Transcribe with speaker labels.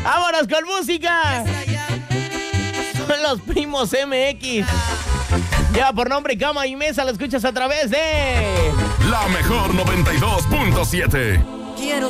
Speaker 1: ¡Vámonos con música! Son los Primos MX. Lleva por nombre Cama y Mesa, lo escuchas a través de...
Speaker 2: La mejor 92.7.
Speaker 3: Quiero